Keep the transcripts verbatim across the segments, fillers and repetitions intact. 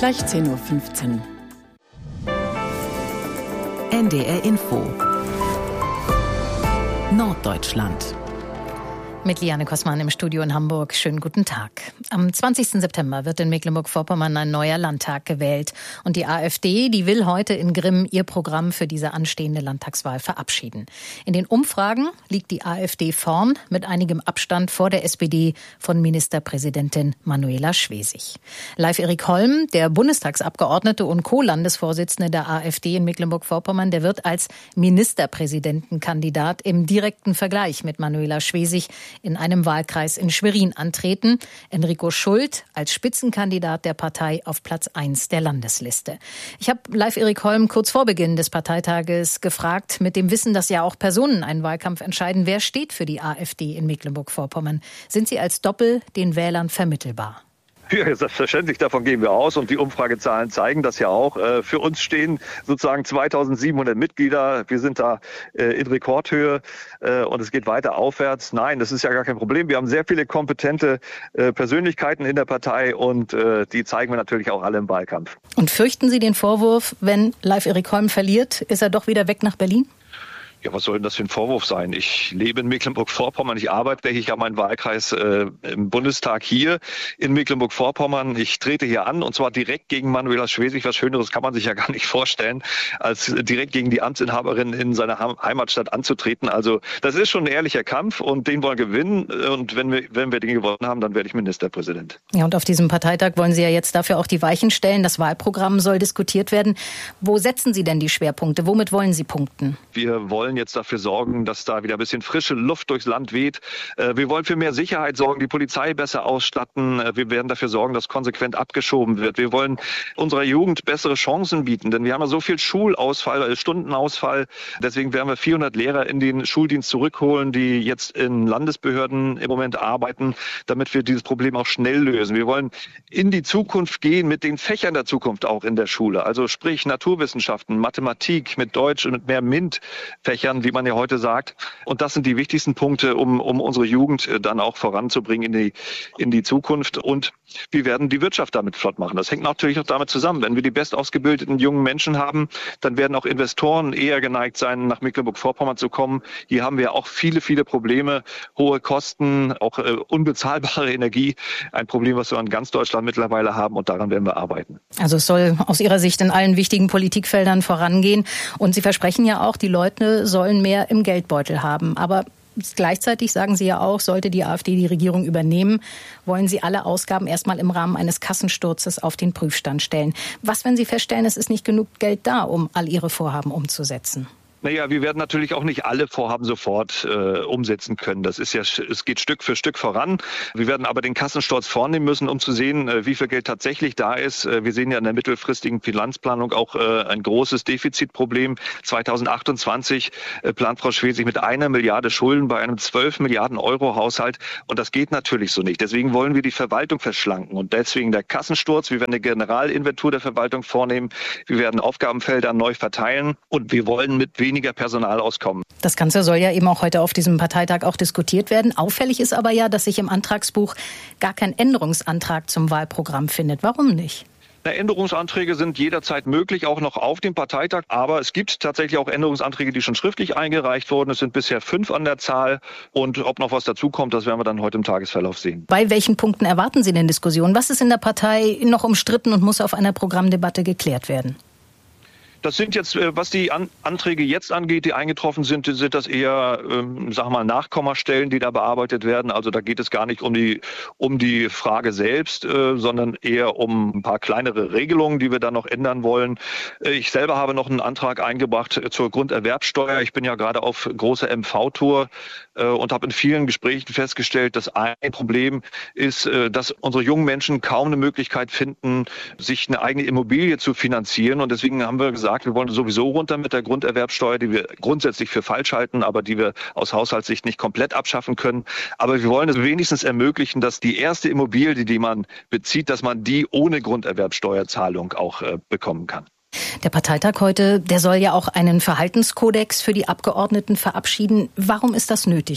Gleich zehn Uhr fünfzehn. N D R Info Norddeutschland. Mit Liane Kossmann im Studio in Hamburg. Schönen guten Tag. Am zwanzigsten September wird in Mecklenburg-Vorpommern ein neuer Landtag gewählt. Und die AfD, die will heute in Grimm ihr Programm für diese anstehende Landtagswahl verabschieden. In den Umfragen liegt die AfD vorn mit einigem Abstand vor der S P D von Ministerpräsidentin Manuela Schwesig. Live Erik Holm, der Bundestagsabgeordnete und Co-Landesvorsitzende der AfD in Mecklenburg-Vorpommern, der wird als Ministerpräsidentenkandidat im direkten Vergleich mit Manuela Schwesig in einem Wahlkreis in Schwerin antreten. Enrico Schult als Spitzenkandidat der Partei auf Platz eins der Landesliste. Ich habe Live Erik Holm kurz vor Beginn des Parteitages gefragt, mit dem Wissen, dass ja auch Personen einen Wahlkampf entscheiden, wer steht für die AfD in Mecklenburg-Vorpommern? Sind Sie als Doppel den Wählern vermittelbar? Ja, selbstverständlich, davon gehen wir aus und die Umfragezahlen zeigen das ja auch. Für uns stehen sozusagen zweitausendsiebenhundert Mitglieder, wir sind da in Rekordhöhe und es geht weiter aufwärts. Nein, das ist ja gar kein Problem. Wir haben sehr viele kompetente Persönlichkeiten in der Partei und die zeigen wir natürlich auch alle im Wahlkampf. Und fürchten Sie den Vorwurf, wenn Live Erik Holm verliert, ist er doch wieder weg nach Berlin? Ja, was soll denn das für ein Vorwurf sein? Ich lebe in Mecklenburg-Vorpommern, ich arbeite, ich habe meinen Wahlkreis äh, im Bundestag hier in Mecklenburg-Vorpommern. Ich trete hier an und zwar direkt gegen Manuela Schwesig. Was Schöneres kann man sich ja gar nicht vorstellen, als direkt gegen die Amtsinhaberin in seiner Heimatstadt anzutreten. Also das ist schon ein ehrlicher Kampf und den wollen wir gewinnen. Und wenn wir, wenn wir den gewonnen haben, dann werde ich Ministerpräsident. Ja, und auf diesem Parteitag wollen Sie ja jetzt dafür auch die Weichen stellen. Das Wahlprogramm soll diskutiert werden. Wo setzen Sie denn die Schwerpunkte? Womit wollen Sie punkten? Wir wollen jetzt dafür sorgen, dass da wieder ein bisschen frische Luft durchs Land weht. Wir wollen für mehr Sicherheit sorgen, die Polizei besser ausstatten. Wir werden dafür sorgen, dass konsequent abgeschoben wird. Wir wollen unserer Jugend bessere Chancen bieten, denn wir haben ja so viel Schulausfall, Stundenausfall. Deswegen werden wir vierhundert Lehrer in den Schuldienst zurückholen, die jetzt in Landesbehörden im Moment arbeiten, damit wir dieses Problem auch schnell lösen. Wir wollen in die Zukunft gehen mit den Fächern der Zukunft auch in der Schule. Also sprich Naturwissenschaften, Mathematik mit Deutsch und mit mehr MINT-Fächern, wie man ja heute sagt. Und das sind die wichtigsten Punkte, um, um unsere Jugend dann auch voranzubringen in die, in die Zukunft. Und wir werden die Wirtschaft damit flott machen. Das hängt natürlich auch damit zusammen. Wenn wir die bestausgebildeten jungen Menschen haben, dann werden auch Investoren eher geneigt sein, nach Mecklenburg-Vorpommern zu kommen. Hier haben wir auch viele, viele Probleme, hohe Kosten, auch äh, unbezahlbare Energie. Ein Problem, was wir in ganz Deutschland mittlerweile haben und daran werden wir arbeiten. Also es soll aus Ihrer Sicht in allen wichtigen Politikfeldern vorangehen. Und Sie versprechen ja auch, die Leute sollen mehr im Geldbeutel haben. Aber gleichzeitig sagen Sie ja auch, sollte die AfD die Regierung übernehmen, wollen Sie alle Ausgaben erstmal im Rahmen eines Kassensturzes auf den Prüfstand stellen. Was, wenn Sie feststellen, es ist nicht genug Geld da, um all Ihre Vorhaben umzusetzen? Naja, wir werden natürlich auch nicht alle Vorhaben sofort äh, umsetzen können. Das ist ja, es geht Stück für Stück voran. Wir werden aber den Kassensturz vornehmen müssen, um zu sehen, äh, wie viel Geld tatsächlich da ist. Äh, wir sehen ja in der mittelfristigen Finanzplanung auch äh, ein großes Defizitproblem. zweitausendachtundzwanzig äh, plant Frau Schwesig mit einer Milliarde Schulden bei einem zwölf Milliarden Euro Haushalt. Und das geht natürlich so nicht. Deswegen wollen wir die Verwaltung verschlanken. Und deswegen der Kassensturz. Wir werden eine Generalinventur der Verwaltung vornehmen. Wir werden Aufgabenfelder neu verteilen. Und wir wollen mit weniger Personal auskommen. Das Ganze soll ja eben auch heute auf diesem Parteitag auch diskutiert werden. Auffällig ist aber ja, dass sich im Antragsbuch gar kein Änderungsantrag zum Wahlprogramm findet. Warum nicht? Na, Änderungsanträge sind jederzeit möglich, auch noch auf dem Parteitag. Aber es gibt tatsächlich auch Änderungsanträge, die schon schriftlich eingereicht wurden. Es sind bisher fünf an der Zahl. Und ob noch was dazukommt, das werden wir dann heute im Tagesverlauf sehen. Bei welchen Punkten erwarten Sie denn Diskussionen? Was ist in der Partei noch umstritten und muss auf einer Programmdebatte geklärt werden? Das sind jetzt, was die Anträge jetzt angeht, die eingetroffen sind, sind das eher, ähm, sag mal, Nachkommastellen, die da bearbeitet werden. Also da geht es gar nicht um die, um die Frage selbst, äh, sondern eher um ein paar kleinere Regelungen, die wir da noch ändern wollen. Ich selber habe noch einen Antrag eingebracht zur Grunderwerbsteuer. Ich bin ja gerade auf großer M V-Tour äh, und habe in vielen Gesprächen festgestellt, dass ein Problem ist, äh, dass unsere jungen Menschen kaum eine Möglichkeit finden, sich eine eigene Immobilie zu finanzieren. Und deswegen haben wir gesagt, wir wollen sowieso runter mit der Grunderwerbsteuer, die wir grundsätzlich für falsch halten, aber die wir aus Haushaltssicht nicht komplett abschaffen können. Aber wir wollen es wenigstens ermöglichen, dass die erste Immobilie, die man bezieht, dass man die ohne Grunderwerbsteuerzahlung auch äh, bekommen kann. Der Parteitag heute, der soll ja auch einen Verhaltenskodex für die Abgeordneten verabschieden. Warum ist das nötig?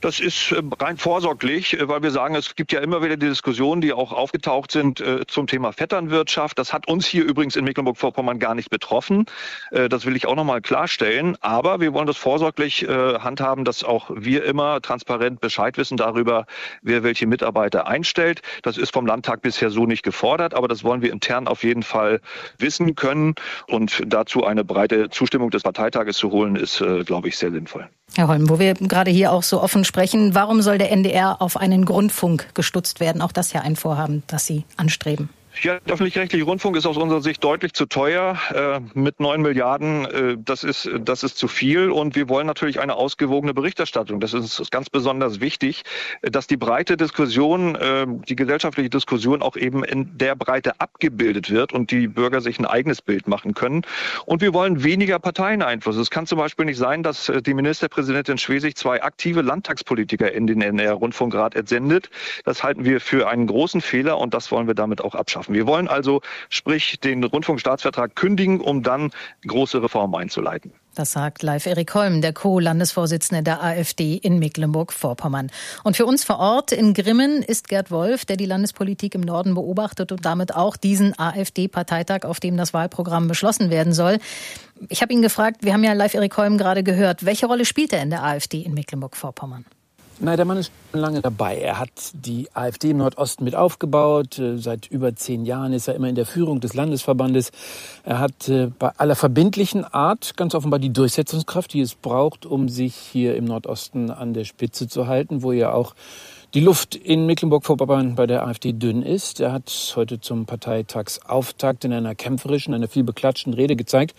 Das ist rein vorsorglich, weil wir sagen, es gibt ja immer wieder die Diskussionen, die auch aufgetaucht sind äh, zum Thema Vetternwirtschaft. Das hat uns hier übrigens in Mecklenburg-Vorpommern gar nicht betroffen. Äh, das will ich auch nochmal klarstellen. Aber wir wollen das vorsorglich äh, handhaben, dass auch wir immer transparent Bescheid wissen darüber, wer welche Mitarbeiter einstellt. Das ist vom Landtag bisher so nicht gefordert, aber das wollen wir intern auf jeden Fall wissen können. Und dazu eine breite Zustimmung des Parteitages zu holen, ist, äh, glaube ich, sehr sinnvoll. Herr Holm, wo wir gerade hier auch so offen sprechen, warum soll der N D R auf einen Grundfunk gestutzt werden? Auch das ja ein Vorhaben, das Sie anstreben. Ja, der öffentlich-rechtliche Rundfunk ist aus unserer Sicht deutlich zu teuer. Äh, mit neun Milliarden, äh, das ist, das ist zu viel. Und wir wollen natürlich eine ausgewogene Berichterstattung. Das ist ganz besonders wichtig, dass die breite Diskussion, äh, die gesellschaftliche Diskussion auch eben in der Breite abgebildet wird und die Bürger sich ein eigenes Bild machen können. Und wir wollen weniger Parteieneinfluss. Es kann zum Beispiel nicht sein, dass die Ministerpräsidentin Schwesig zwei aktive Landtagspolitiker in den N D R-Rundfunkrat entsendet. Das halten wir für einen großen Fehler und das wollen wir damit auch abschaffen. Wir wollen also, sprich, den Rundfunkstaatsvertrag kündigen, um dann große Reformen einzuleiten. Das sagt Leif Erik Holm, der Co-Landesvorsitzende der AfD in Mecklenburg-Vorpommern. Und für uns vor Ort in Grimmen ist Gerd Wolf, der die Landespolitik im Norden beobachtet und damit auch diesen AfD-Parteitag, auf dem das Wahlprogramm beschlossen werden soll. Ich habe ihn gefragt, wir haben ja Leif Erik Holm gerade gehört, welche Rolle spielt er in der AfD in Mecklenburg-Vorpommern? Nein, der Mann ist schon lange dabei. Er hat die AfD im Nordosten mit aufgebaut. Seit über zehn Jahren ist er immer in der Führung des Landesverbandes. Er hat bei aller verbindlichen Art ganz offenbar die Durchsetzungskraft, die es braucht, um sich hier im Nordosten an der Spitze zu halten, wo ja auch die Luft in Mecklenburg-Vorpommern bei der AfD dünn ist. Er hat heute zum Parteitagsauftakt in einer kämpferischen, einer viel beklatschten Rede gezeigt.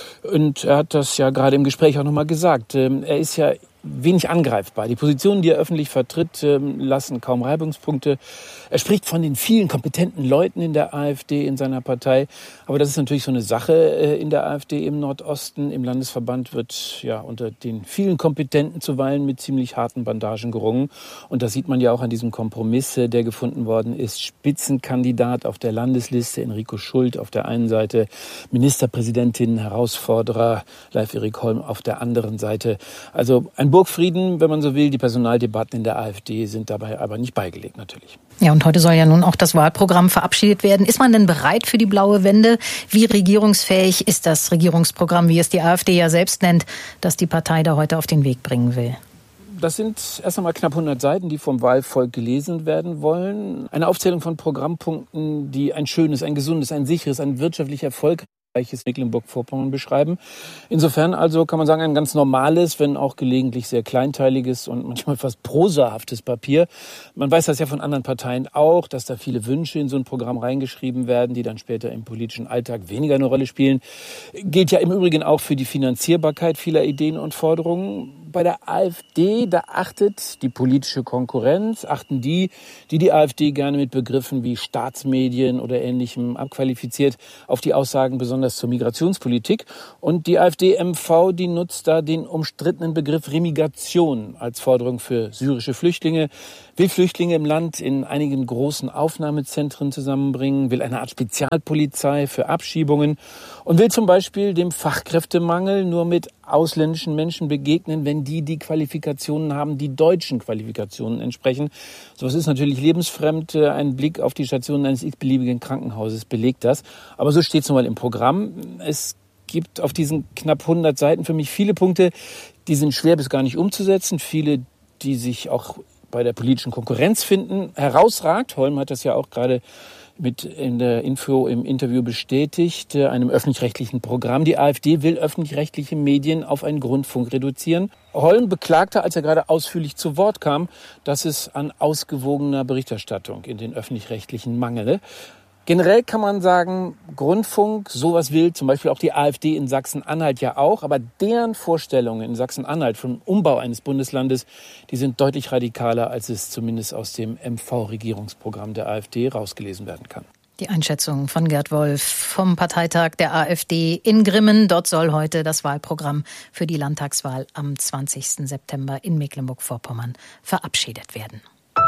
Und er hat das ja gerade im Gespräch auch nochmal gesagt. Er ist ja wenig angreifbar. Die Positionen, die er öffentlich vertritt, lassen kaum Reibungspunkte. Er spricht von den vielen kompetenten Leuten in der AfD, in seiner Partei. Aber das ist natürlich so eine Sache in der AfD im Nordosten. Im Landesverband wird ja unter den vielen Kompetenten zuweilen mit ziemlich harten Bandagen gerungen. Und das sieht man ja auch an diesem Kompromiss, der gefunden worden ist. Spitzenkandidat auf der Landesliste Enrico Schult auf der einen Seite, Ministerpräsidentin, Herausforderer Leif Erik Holm auf der anderen Seite. Also ein Burgfrieden, wenn man so will. Die Personaldebatten in der AfD sind dabei aber nicht beigelegt natürlich. Ja, und heute soll ja nun auch das Wahlprogramm verabschiedet werden. Ist man denn bereit für die blaue Wende? Wie regierungsfähig ist das Regierungsprogramm, wie es die AfD ja selbst nennt, das die Partei da heute auf den Weg bringen will? Das sind erst einmal knapp hundert Seiten, die vom Wahlvolk gelesen werden wollen. Eine Aufzählung von Programmpunkten, die ein schönes, ein gesundes, ein sicheres, ein wirtschaftlich erfolgreiches Mecklenburg-Vorpommern beschreiben. Insofern also kann man sagen, ein ganz normales, wenn auch gelegentlich sehr kleinteiliges und manchmal fast prosahaftes Papier. Man weiß das ja von anderen Parteien auch, dass da viele Wünsche in so ein Programm reingeschrieben werden, die dann später im politischen Alltag weniger eine Rolle spielen. Gilt ja im Übrigen auch für die Finanzierbarkeit vieler Ideen und Forderungen. Bei der AfD, da achtet die politische Konkurrenz, achten die, die die AfD gerne mit Begriffen wie Staatsmedien oder Ähnlichem abqualifiziert, auf die Aussagen besonders zur Migrationspolitik. Und die AfD-M V, die nutzt da den umstrittenen Begriff Remigration als Forderung für syrische Flüchtlinge, will Flüchtlinge im Land in einigen großen Aufnahmezentren zusammenbringen, will eine Art Spezialpolizei für Abschiebungen und will zum Beispiel dem Fachkräftemangel nur mit ausländischen Menschen begegnen, wenn die die Qualifikationen haben, die deutschen Qualifikationen entsprechen. Sowas ist natürlich lebensfremd. Ein Blick auf die Stationen eines x-beliebigen Krankenhauses belegt das. Aber so steht es nun mal im Programm. Es gibt auf diesen knapp hundert Seiten für mich viele Punkte, die sind schwer bis gar nicht umzusetzen. Viele, die sich auch bei der politischen Konkurrenz finden, herausragt. Holm hat das ja auch gerade mit in der Info im Interview bestätigt, einem öffentlich-rechtlichen Programm. Die AfD will öffentlich-rechtliche Medien auf einen Grundfunk reduzieren. Holm beklagte, als er gerade ausführlich zu Wort kam, dass es an ausgewogener Berichterstattung in den öffentlich-rechtlichen mangele. Generell kann man sagen, Grundfunk, sowas will zum Beispiel auch die AfD in Sachsen-Anhalt ja auch, aber deren Vorstellungen in Sachsen-Anhalt vom Umbau eines Bundeslandes, die sind deutlich radikaler, als es zumindest aus dem M V-Regierungsprogramm der AfD rausgelesen werden kann. Die Einschätzung von Gerd Wolf vom Parteitag der AfD in Grimmen. Dort soll heute das Wahlprogramm für die Landtagswahl am zwanzigsten September in Mecklenburg-Vorpommern verabschiedet werden.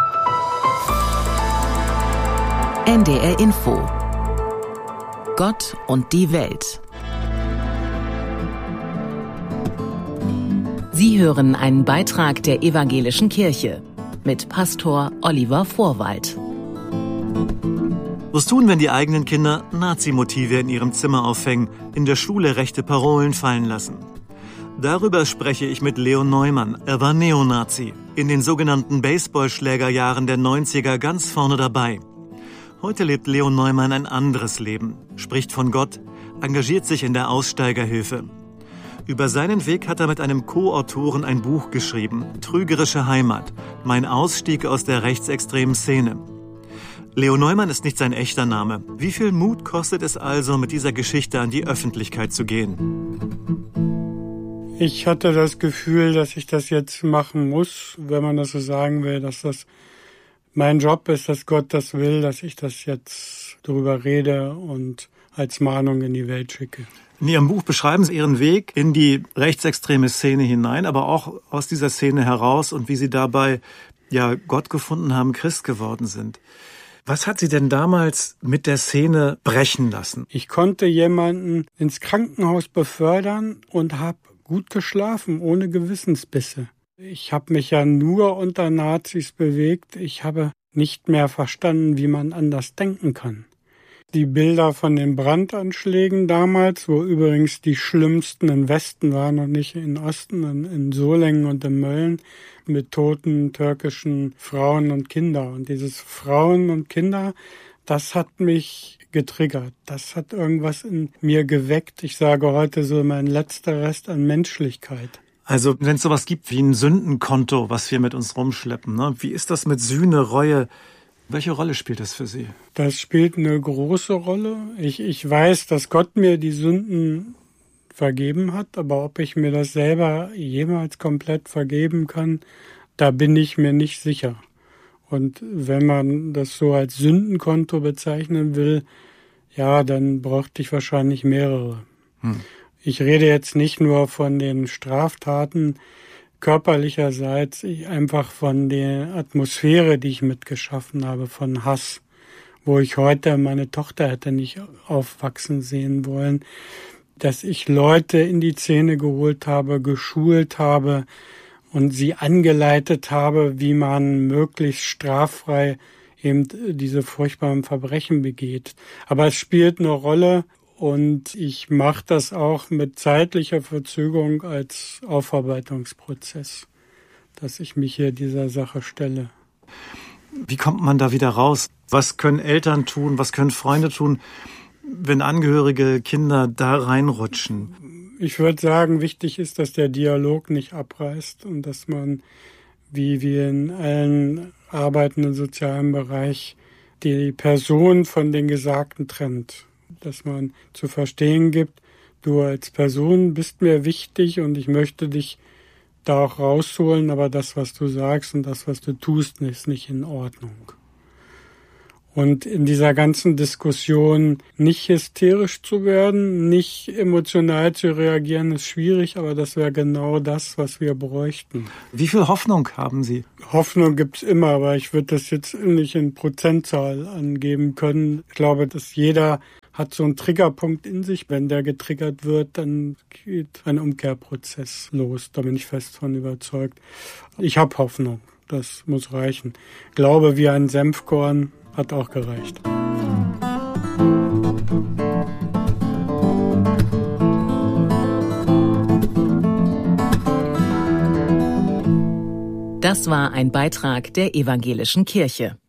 N D R Info. Gott und die Welt. Sie hören einen Beitrag der Evangelischen Kirche mit Pastor Oliver Vorwald. Was tun, wenn die eigenen Kinder Nazi-Motive in ihrem Zimmer aufhängen, in der Schule rechte Parolen fallen lassen? Darüber spreche ich mit Leon Neumann. Er war Neonazi, in den sogenannten Baseballschlägerjahren der neunziger ganz vorne dabei. Heute lebt Leon Neumann ein anderes Leben, spricht von Gott, engagiert sich in der Aussteigerhilfe. Über seinen Weg hat er mit einem Co-Autoren ein Buch geschrieben, Trügerische Heimat, mein Ausstieg aus der rechtsextremen Szene. Leon Neumann ist nicht sein echter Name. Wie viel Mut kostet es also, mit dieser Geschichte an die Öffentlichkeit zu gehen? Ich hatte das Gefühl, dass ich das jetzt machen muss, wenn man das so sagen will, dass das mein Job ist, dass Gott das will, dass ich das jetzt darüber rede und als Mahnung in die Welt schicke. In Ihrem Buch beschreiben Sie Ihren Weg in die rechtsextreme Szene hinein, aber auch aus dieser Szene heraus und wie Sie dabei ja Gott gefunden haben, Christ geworden sind. Was hat Sie denn damals mit der Szene brechen lassen? Ich konnte jemanden ins Krankenhaus befördern und habe gut geschlafen, ohne Gewissensbisse. Ich habe mich ja nur unter Nazis bewegt. Ich habe nicht mehr verstanden, wie man anders denken kann. Die Bilder von den Brandanschlägen damals, wo übrigens die schlimmsten im Westen waren und nicht im Osten, in, in Solingen und in Mölln, mit toten türkischen Frauen und Kindern. Und dieses Frauen und Kinder, das hat mich getriggert. Das hat irgendwas in mir geweckt. Ich sage heute so mein letzter Rest an Menschlichkeit. Also wenn es sowas gibt wie ein Sündenkonto, was wir mit uns rumschleppen, ne? Wie ist das mit Sühne, Reue? Welche Rolle spielt das für Sie? Das spielt eine große Rolle. Ich, ich weiß, dass Gott mir die Sünden vergeben hat, aber ob ich mir das selber jemals komplett vergeben kann, da bin ich mir nicht sicher. Und wenn man das so als Sündenkonto bezeichnen will, ja, dann bräuchte ich wahrscheinlich mehrere. Hm. Ich rede jetzt nicht nur von den Straftaten körperlicherseits, einfach von der Atmosphäre, die ich mitgeschaffen habe, von Hass, wo ich heute meine Tochter hätte nicht aufwachsen sehen wollen, dass ich Leute in die Szene geholt habe, geschult habe und sie angeleitet habe, wie man möglichst straffrei eben diese furchtbaren Verbrechen begeht. Aber es spielt eine Rolle und ich mache das auch mit zeitlicher Verzögerung als Aufarbeitungsprozess, dass ich mich hier dieser Sache stelle. Wie kommt man da wieder raus? Was können Eltern tun? Was können Freunde tun, wenn Angehörige, Kinder da reinrutschen? Ich würde sagen, wichtig ist, dass der Dialog nicht abreißt und dass man, wie wir in allen Arbeiten im sozialen Bereich, die Person von den Gesagten trennt. Dass man zu verstehen gibt, du als Person bist mir wichtig und ich möchte dich da auch rausholen, aber das, was du sagst und das, was du tust, ist nicht in Ordnung. Und in dieser ganzen Diskussion nicht hysterisch zu werden, nicht emotional zu reagieren, ist schwierig, aber das wäre genau das, was wir bräuchten. Wie viel Hoffnung haben Sie? Hoffnung gibt's immer, aber ich würde das jetzt nicht in Prozentzahl angeben können. Ich glaube, dass jeder hat so einen Triggerpunkt in sich. Wenn der getriggert wird, dann geht ein Umkehrprozess los. Da bin ich fest von überzeugt. Ich habe Hoffnung. Das muss reichen. Glaube wie ein Senfkorn hat auch gereicht. Das war ein Beitrag der Evangelischen Kirche.